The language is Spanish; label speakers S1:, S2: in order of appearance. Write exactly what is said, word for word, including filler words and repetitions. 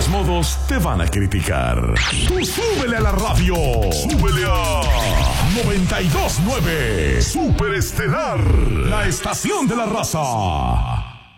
S1: todos modos te van a criticar. Tú súbele a la radio. Súbele a noventa y dos punto nueve. Super Estelar, la estación de la raza.